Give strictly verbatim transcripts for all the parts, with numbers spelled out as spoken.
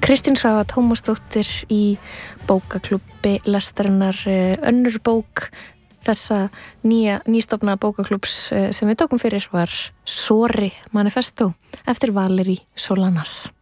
Kristín Svava Tómasdóttir í bókaklúbbi lestarinnar. Önnur bók þessa nýja, nýstofnaða bókaklúbbs sem við tókum fyrir var Sori Manifesto eftir Valerí Solanas.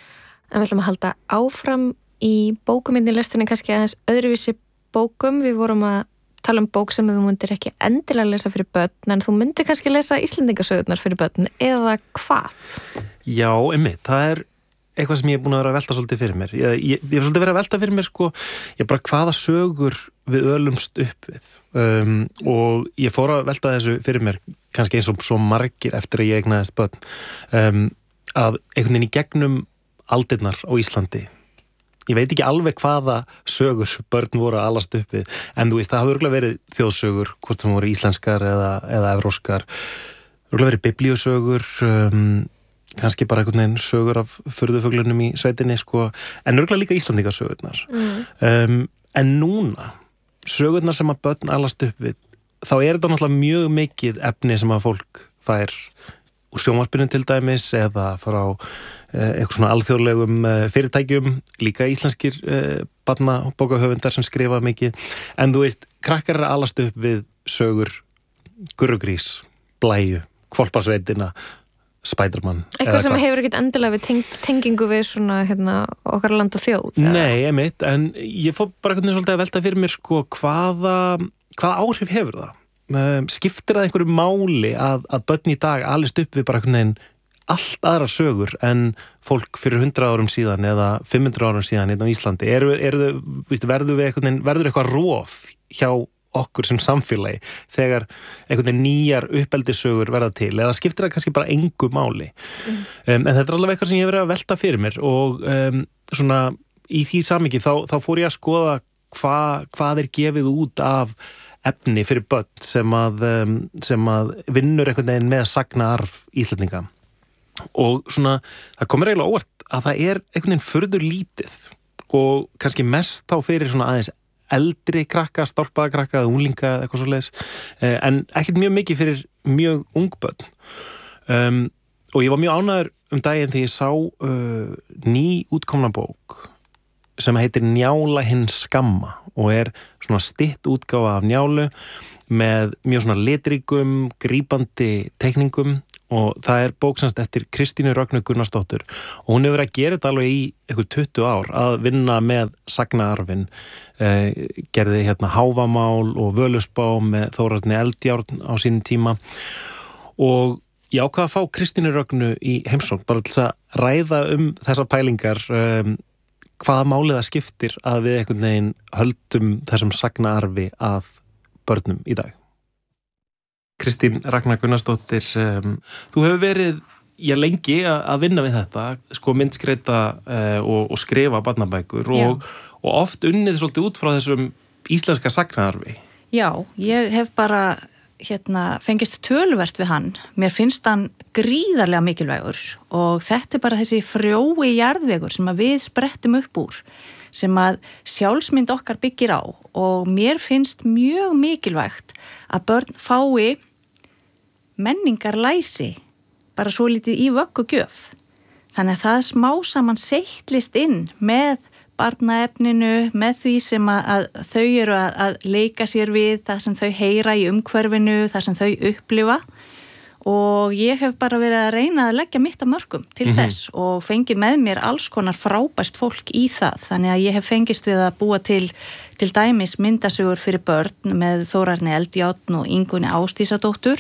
En við ætlum að halda áfram í bókumyndin lestarinnar, kannski aðeins öðruvísi bókum. Við vorum að tala um bók sem þú myndir ekki endilega lesa fyrir börn, en þú myndir kannski lesa Íslendingasögurnar fyrir börn, eða hvað? Já, einmitt, það er eitthvað sem ég er búin að vera að velta svolítið fyrir mér. Ég, ég, ég er svolítið verið að velta fyrir mér, sko, ég bara hvaða sögur við ölumst upp við. Um, og ég fór að velta þessu fyrir mér, kannski eins og svo margir eftir að ég eignaðist börn, um, að einhvern veginn í gegnum aldirnar á Íslandi. Ég veit ekki alveg hvaða sögur börn voru að alast upp við, en þú veist, það hafa örugglega verið þjóðsögur, hvort sem voru íslenskar eða, eða evróskar, örugglega verið biblíusögur, um, kannski bara einhvern veginn sögur af furðufuglunum í sveitinni, sko, en örugglega líka Íslandingasögurnar. Mm. Um, en núna, sögurnar sem að börn alast upp við, þá er þetta náttúrulega mjög mikið efni sem að fólk fær úr sjónvarpinu til dæmis, eða frá eitthvað svona alþjóðlegum fyrirtækjum, líka íslenskir barna og bókahöfundar sem skrifa mikið, en þú veist, krakkar er að alast upp við sögur Gurrugrís, Blæju, Hvolpasveitina, Spiderman. Eitthvað sem hefur ekkert endilega við teng tengingu við svona hérna, okkar land og þjóð? Nei, einmitt, en ég fór bara einhvern veginn svolítið að velta fyrir mér, sko, hvaða, hvaða áhrif hefur það? Skiptir það einhverju máli að, að börn í dag alist upp við bara einhvern veginn allt aðra sögur en fólk fyrir hundrað árum síðan eða fimm hundruð árum síðan hérna á Íslandi? Er, er, er, verður við einhvern veginn, verður eitthvað rof hjá okkur sem samfélagi þegar einhvern veginn nýjar uppeldissögur verða til, eða skiptir það kannski bara engu máli? Mm. Um, en þetta er alveg eitthvað sem ég hef verið að velta fyrir mér, og um, svona í því samhengi þá, þá fór ég að skoða hva, hvað er gefið út af efni fyrir börn sem að, um, sem að vinnur einhvern veginn með sagnaarf Íslendinga. Og svona, það komur eiginlega óvart að það er einhvern veginn furður lítið, og kannski mest þá fyrir svona aðeins eldri krakka, stálpaða krakka eða unglinga eða eitthvað svoleiðis, en ekkert mjög mikið fyrir mjög ung börn. Um, og ég var mjög ánægður um daginn þegar ég sá uh, ný útkomna bók sem heitir Njála hinn skamma, og er svona stitt útgáfa af Njálu með mjög svona litríkum, grípandi teikningum, og það er bóksamst eftir Kristínu Rögnu Gunnarsdóttur, og hún hefur verið að gera þetta alveg í eitthvað tuttugu ár að vinna með sagnaarfin, eh, gerði hérna Háfamál og Völuspá með Þórarni Eldjárn á sínum tíma, og ég ákvað að fá Kristínu Rögnu í heimsókn bara til að ræða um þessar pælingar, um, hvaða málið það skiptir að við einhvern veginn höldum þessum sagnaarfi að börnum í dag. Kristín Ragnar Gunnarsdóttir, um, þú hefur verið já, lengi að vinna við þetta, sko myndskreita uh, og, og skrifa barnabækur, og, og oft unnið svolítið út frá þessum íslenska sagnaarfi. Já, ég hef bara hérna, fengist töluvert við hann. Mér finnst hann gríðarlega mikilvægur, og þetta er bara þessi frjói jarðvegur sem að við sprettum upp úr, sem að sjálfsmynd okkar byggir á, og mér finnst mjög mikilvægt að börn fái menningarlæsi bara svo litið í vöggugjöf. Þannig að það smá saman seitlist inn með barnaefninu, með því sem að, að þau eru að, að leika sér við, það sem þau heyra í umhverfinu, það sem þau upplifa, og ég hef bara verið að reyna að leggja mitt af mörkum til mm-hmm. þess, og fengið með mér alls konar frábært fólk í það. Þannig að ég hef fengist við að búa til til dæmis myndasögur fyrir börn með Þórarni Eldjárn og Ingunni Ásdísadóttur,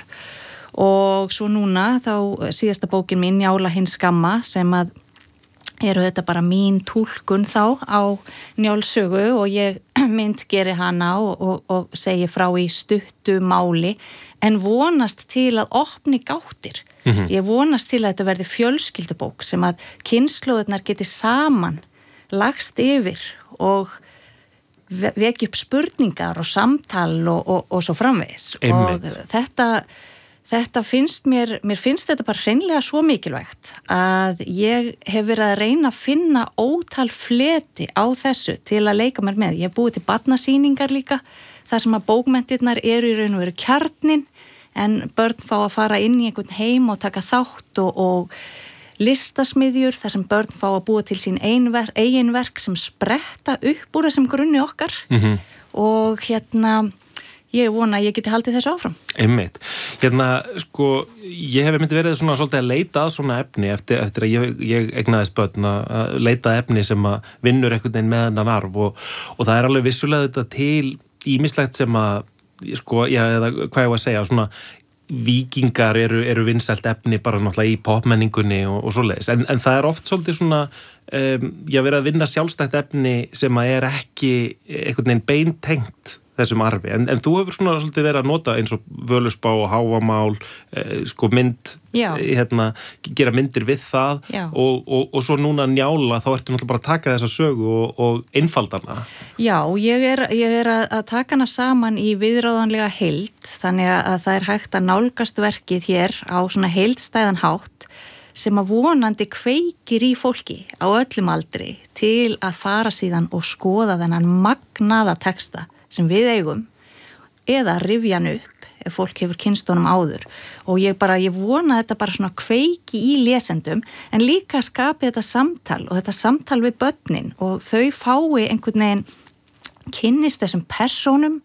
og svo núna þá síðasta bókin mín Njála hinn skamma, sem að eru þetta bara mín túlkun þá á Njálssögu, og ég myndgeri hana og, og, og segi frá í stuttu máli, en vonast til að opni gáttir. Mm-hmm. Ég vonast til að þetta verði fjölskyldubók sem að kynslóðurnar geti saman lagst yfir og vekja upp spurningar og samtal og, og, og svo framvegis. Einmitt. Og þetta Þetta finnst mér, mér finnst þetta bara hreinlega svo mikilvægt að ég hef verið að reyna að finna ótal fleti á þessu til að leika mér með. Ég hef búið til barnasýningar líka, þar sem að bókmenntirnar eru í raun og veru kjarnin, en börn fá að fara inn í einhvern heim og taka þátt og, og listasmiðjur þar sem börn fá að búa til sín einver, eigin verk sem spretta upp úr þessum grunni okkar mm-hmm. og hérna ég vona að ég geti haldið þessu áfram. Einmitt. Hérna, sko, ég hef myndi verið svona svolítið að leita að svona efni eftir, eftir að ég, ég egnaðist börn að leita að efni sem að vinnur einhvern veginn með hennan arf og, og það er alveg vissulega þetta til ýmislegt sem að, sko, já, eða hvað ég var að segja, svona víkingar eru, eru vinsælt efni bara náttúrulega í popmenningunni og, og svoleiðis, en, en það er oft svolítið svona um, ég verið að vinna sjálfstætt efni sem að er ekki einhvern veginn beintengt þessum arfi, en, en þú hefur svona svolítið verið að nota eins og völusbá og hávamál eh, sko mynd hérna, gera myndir við það og, og, og svo núna Njála þá ertu náttúrulega bara að taka þessa sögu og, og einfaldana. Já, ég er, ég er að taka hana saman í viðráðanlega heild, þannig að það er hægt að nálgast verkið hér á svona heildstæðan hátt sem að vonandi kveikir í fólki á öllum aldri til að fara síðan og skoða þennan magnaða texta sem við eigum eða rifja hann upp ef fólk hefur kynnst honum áður og ég bara, ég vona þetta bara svona kveiki í lesendum en líka skapi þetta samtal og þetta samtal við börnin og þau fái einhvern veginn kynnist þessum persónum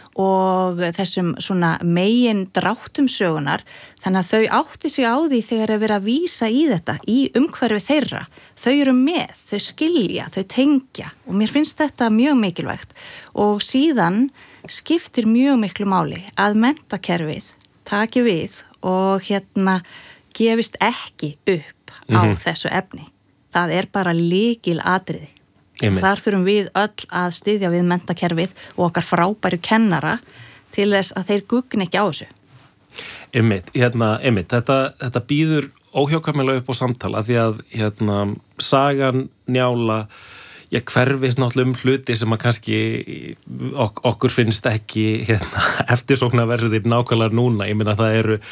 og þessum svona megin dráttum sögunar þannig að þau átti sig á því þegar er verið að vísa í þetta í umhverfi þeirra þau eru með, þau skilja, þau tengja og mér finnst þetta mjög mikilvægt og síðan skiptir mjög miklu máli að menntakerfið taki við og hérna gefist ekki upp á mm-hmm. þessu efni það er bara lykil atriði Einmitt. Þar þurfum við öll að styðja við menntakerfið og okkar frábæru kennara til þess að þeir guggni ekki á þessu. Einmitt, hérna, einmitt, þetta, þetta býður óhjákvæmilega upp á samtala því að hérna, sagan Njála ég hverfist náttúrulega um hluti sem að kannski ok, okkur finnst ekki hérna, eftirsóknarverðir nákvæmlega núna, ég meina það eru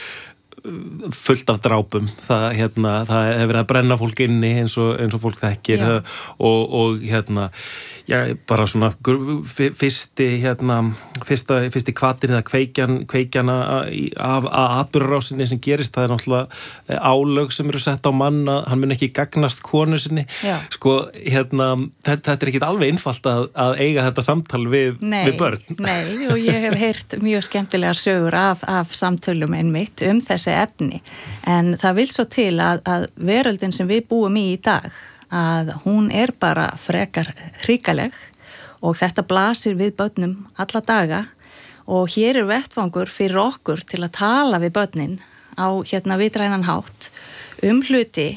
fullt af drápum það, hérna, það hefur verið að brenna fólk inni eins og, eins og fólk þekkir og, og hérna já, bara svona fyrsti hérna, fyrsta, fyrsti kvatin eða kveikjan, kveikjana af atburðarásinni sem gerist það er náttúrulega álög sem eru sett á mann að hann mun ekki gagnast konu sinni já. Sko, hérna þetta, þetta er ekki alveg einfalt að, að eiga þetta samtal við, nei, við börn Nei, og ég hef heyrt mjög skemmtilegar sögur af, af samtölum einmitt um þessi efni, en það vil svo til að, að veröldin sem við búum í í dag, að hún er bara frekar hrikaleg og þetta blasir við börnum alla daga og hér er vettvangur fyrir okkur til að tala við börnin á hérna vitrænan hátt um hluti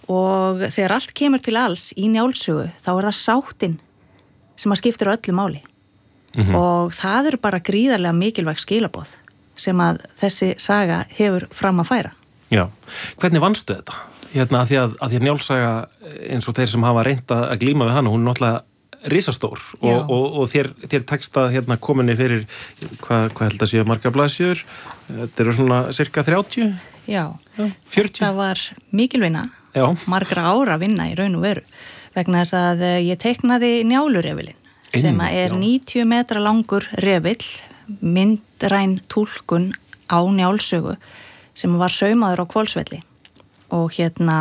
og þegar allt kemur til alls í Njálssögu þá er það sáttin sem að skiptir öllu máli mm-hmm. og það eru bara gríðarlega mikilvæg skilaboð sem að þessi saga hefur fram að færa. Já, hvernig vannstu þetta? Hérna að því að, að því að Njálssaga eins og þeir sem hafa reynt að glíma við hana, hún er náttúrulega risastór og, og, og þér, þér tekst að hérna kominni fyrir, hvað, hvað held að séu margar blaðsíður? Þetta eru svona cirka þrjátíu? Já, Já fjörutíu? Þetta var mikilvinna, Já. margra ára vinna í raun og veru, vegna þess að ég teiknaði Njálurefilinn, sem er níutíu metra langur refill, myndræn túlkun á Njálssögu sem var saumaður á Hvolsvelli og hérna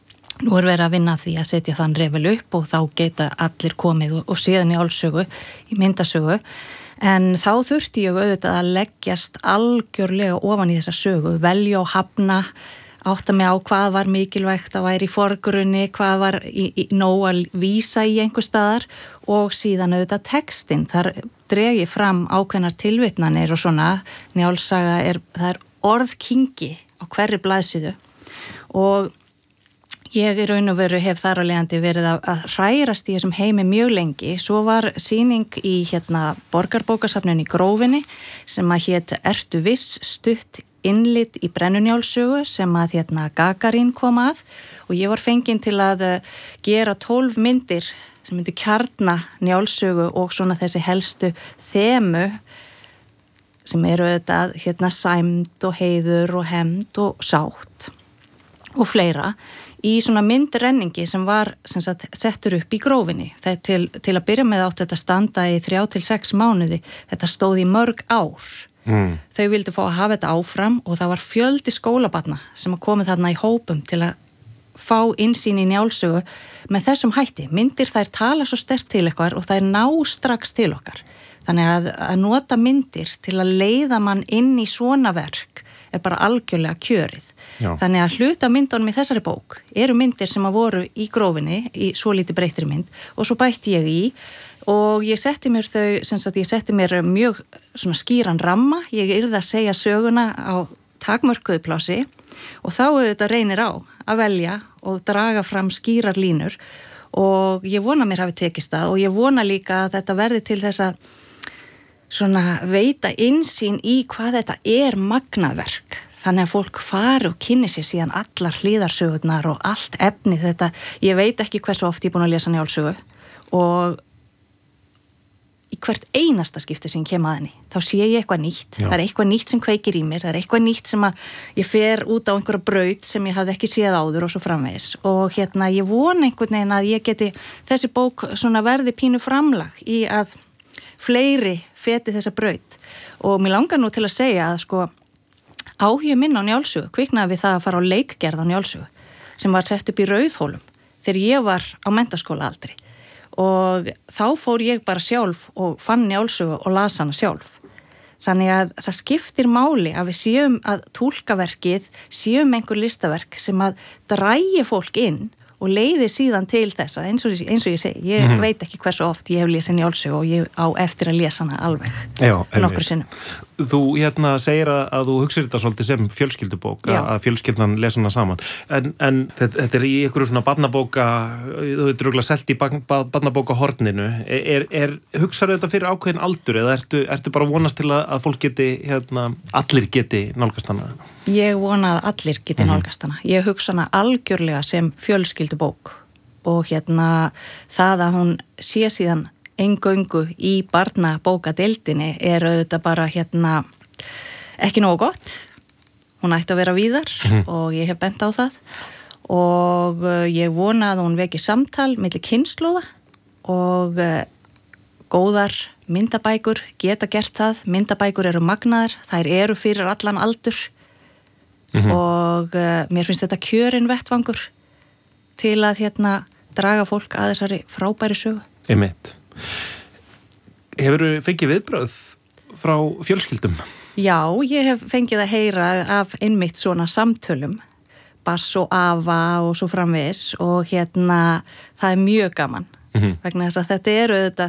nú er verið að vinna því að setja þann refil upp og þá geta allir komið og, og séð Njálssögu í myndasögu en þá þurfti ég auðvitað að leggjast algjörlega ofan í þessa sögu, velja og hafna átta mig á hvað var mikilvægt að væri í forgrunni, hvað var í, í, nóg að vísa í einhver staðar og síðan auðvitað textin, þar dreg ég fram ákveðnar tilvitnanir og svona, Njálssaga er, það er orðkingi á hverri blaðsíðu og ég í raun og veru hef þar að leiðandi verið að, að hrærast í þessum heimi mjög lengi, svo var sýning í hérna Borgarbókasafninu í Grófinni sem að hét Ertu viss stutt innlit í Brennunjálssögu sem að hérna Gagarín kom að og ég var fengin til að gera tólf myndir sem myndi kjarna Njálssögu og svona þessi helstu þemu sem eru auðvitað hérna sæmd og heiður og hefnd og sátt og fleira í svona myndrenningi sem var sem sagt, settur upp í Grófinni. Það til, til að byrja með átt þetta standa í þrjá til sex mánuði, þetta stóð í mörg ár. Mm. Þau vildu fá að hafa þetta áfram og það var fjöldi skólabarna sem að komið þarna í hópum til að fá innsýn í Njálssögu með þessum hætti. Myndir þær tala svo sterkt til okkar og þær ná strax til okkar. Þannig að, að nota myndir til að leiða mann inn í svona verk er bara algjörlega kjörið. Já. Þannig að hluta myndunum í þessari bók eru myndir sem að voru í grófinni, í svo lítið breyttri mynd og svo bætti ég í og ég setti mér þau, sem sagt ég setti mér mjög svona skýran ramma, ég yrði að segja söguna á takmörkuðu plási og þá auðvitað reynir á að velja og draga fram skýrar línur og ég vona mér hafi tekist það og ég vona líka að þetta verði til þess að svona veita innsýn í hvað þetta er magnaðverk. Þannig að fólk fari og kynni sér síðan allar hlíðarsögurnar og allt efni þetta. Ég veit ekki hversu oft ég er búin að lesa Njálssögu og í hvert einasta skipti sem ég kem að henni, þá sé ég eitthvað nýtt. Já. Það er eitthvað nýtt sem kveikir í mér, það er eitthvað nýtt sem að ég fer út á einhverja braut sem ég hafði ekki séð áður og svo framvegis. Og hérna ég vona einhvern veginn að ég geti, þessi bók svona verði pínu framlag í að fleiri feti þessa braut og mér langar nú til að segja að sko áhugi minn á Njálssögu kviknaði við það að fara á leikgerð á Njálssögu sem var sett upp í Rauðhólum þegar ég var á menntaskóla aldri og þá fór ég bara sjálf og fann Njálssögu og las hana sjálf. Þannig að það skiptir máli að við séum að túlkaverkið séum einhver listaverk sem að drægi fólk inn og leiði síðan til þessa, eins og, eins og ég segi, ég mm-hmm. veit ekki hversu oft ég hef lesið Njálssögu og ég á eftir að lesa hana alveg Já, nokkru sinnum. Þú hérna segir að, að þú hugsir þetta svolítið sem fjölskyldubók, Já. að fjölskyldan lesa hana saman, en, en þetta, þetta er í einhverju svona barnabóka, þú veit rúglega selt í barnabóka horninu, er, er, hugsaðu þetta fyrir ákveðin aldur eða ertu, ertu bara vonast til að, að fólk geti, hérna, allir geti nálgast hana? Ég vona að allir geti nálgast hana. Ég hugsa hana algjörlega sem fjölskyldubók og hérna það að hún sé síðan eingöngu í barnabókadeildinni er auðvitað bara hérna ekki nógu gott. Hún ætti að vera víðar mm-hmm. og ég hef bent á það og ég vona að hún veki samtal milli kynslóða og góðar myndabækur geta gert það. Myndabækur eru magnaðar, þær eru fyrir allan aldur. Mm-hmm. og uh, mér finnst þetta kjörinn vettvangur til að hérna draga fólk að þessari frábæri sögu. Einmitt. Hefurðu fengið viðbrögð frá fjölskyldum? Já, ég hef fengið að heyra af einmitt svona samtölum, bass og afa og svo framvegis og hérna það er mjög gaman mm-hmm. vegna þess að þetta eru þetta